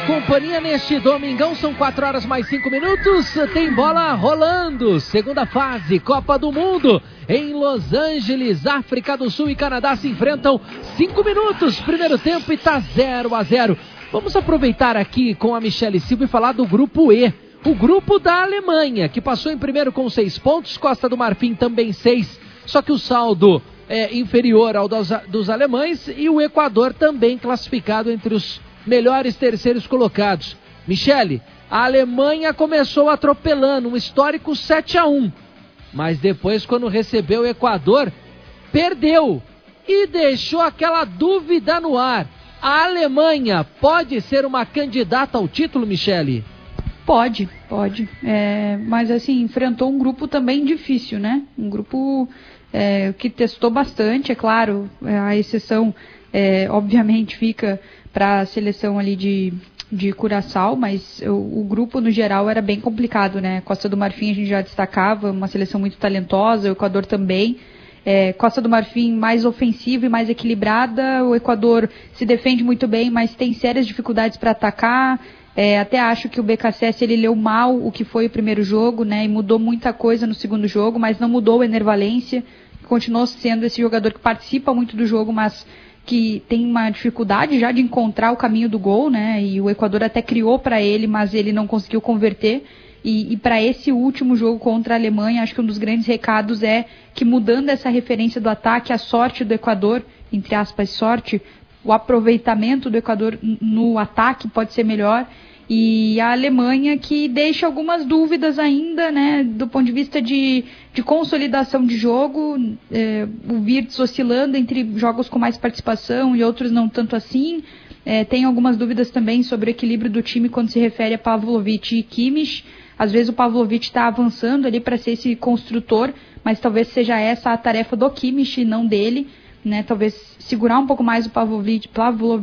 Companhia neste domingão, são 4 horas mais 5 minutos, tem bola rolando, segunda fase, Copa do Mundo, em Los Angeles, África do Sul e Canadá se enfrentam, 5 minutos, primeiro tempo e tá 0-0. Vamos aproveitar aqui com a Michele Silva e falar do grupo E, o grupo da Alemanha, que passou em primeiro com 6 pontos, Costa do Marfim também 6, só que o saldo é inferior ao dos alemães e o Equador também classificado entre os melhores terceiros colocados. Michele, a Alemanha começou atropelando, um histórico 7-1, mas depois, quando recebeu o Equador, perdeu e deixou aquela dúvida no ar. A Alemanha pode ser uma candidata ao título, Michele? Pode. Mas assim, enfrentou um grupo também difícil, né? Um grupo que testou bastante, é claro, a exceção obviamente fica para a seleção ali de Curaçao, mas o grupo no geral era bem complicado, né? Costa do Marfim a gente já destacava, uma seleção muito talentosa, o Equador também. Costa do Marfim mais ofensiva e mais equilibrada, o Equador se defende muito bem, mas tem sérias dificuldades para atacar. Até acho que o BKSS ele leu mal o que foi o primeiro jogo, né? E mudou muita coisa no segundo jogo, mas não mudou o Ener Valencia, que continuou sendo esse jogador que participa muito do jogo, mas que tem uma dificuldade já de encontrar o caminho do gol, né? E o Equador até criou para ele, mas ele não conseguiu converter. E para esse último jogo contra a Alemanha, acho que um dos grandes recados é que, mudando essa referência do ataque, a sorte do Equador, entre aspas, sorte, o aproveitamento do Equador no ataque pode ser melhor. E a Alemanha que deixa algumas dúvidas ainda, né, do ponto de vista de consolidação de jogo, o Wirtz oscilando entre jogos com mais participação e outros não tanto assim. Tem algumas dúvidas também sobre o equilíbrio do time quando se refere a Pavlovic e Kimmich. Às vezes o Pavlovic está avançando ali para ser esse construtor, mas talvez seja essa a tarefa do Kimmich e não dele, né? Talvez segurar um pouco mais o Pavlovic